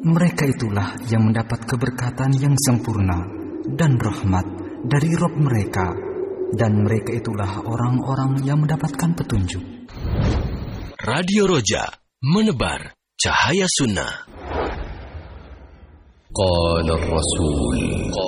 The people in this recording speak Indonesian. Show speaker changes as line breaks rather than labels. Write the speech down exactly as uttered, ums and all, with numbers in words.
Mereka itulah yang mendapat keberkatan yang sempurna dan rahmat dari Rabb mereka, dan mereka itulah orang-orang yang mendapatkan petunjuk.
Radio Roja, menebar cahaya sunnah.
Qala Rasul